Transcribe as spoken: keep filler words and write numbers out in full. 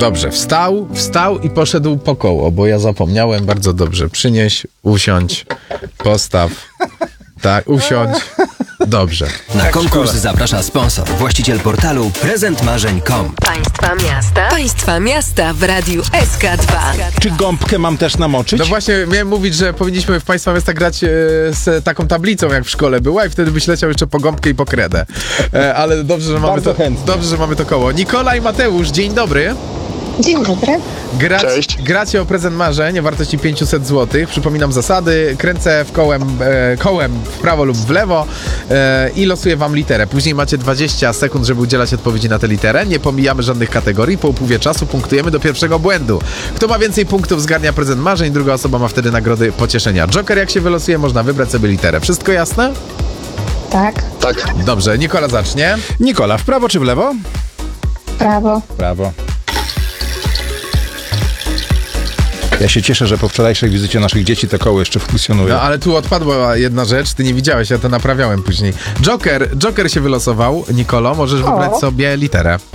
Dobrze, wstał, wstał i poszedł po koło, bo ja zapomniałem. Bardzo dobrze. Przynieś, usiądź, postaw. Tak, usiądź. Dobrze. Na konkurs zaprasza sponsor, właściciel portalu prezent marzeń kropka com. Państwa miasta. Państwa miasta w Radiu S K dwa. Czy gąbkę mam też namoczyć? No właśnie, miałem mówić, że powinniśmy w Państwa miasta grać e, z taką tablicą, jak w szkole była, i wtedy byś leciał jeszcze po gąbkę i po kredę. E, ale dobrze, że mamy Bardzo to, chętnie. dobrze, że mamy to koło. Nikola i Mateusz, dzień dobry. Dzień dobry. Grać, Cześć. Gracie o prezent marzeń o wartości pięćset złotych. Przypominam zasady. Kręcę w kołem, e, kołem w prawo lub w lewo e, i losuję wam literę. Później macie dwadzieścia sekund, żeby udzielać odpowiedzi na tę literę. Nie pomijamy żadnych kategorii. Po upływie czasu punktujemy do pierwszego błędu. Kto ma więcej punktów, zgarnia prezent marzeń. Druga osoba ma wtedy nagrody pocieszenia. Joker, jak się wylosuje, można wybrać sobie literę. Wszystko jasne? Tak. Tak. Dobrze, Nikola zacznie. Nikola, w prawo czy w lewo? Prawo. Prawo. Ja się cieszę, że po wczorajszej wizycie naszych dzieci to koło jeszcze funkcjonuje. No ale tu odpadła jedna rzecz, ty nie widziałeś, ja to naprawiałem później. Joker, Joker się wylosował. Nikolo, możesz wybrać O. sobie literę.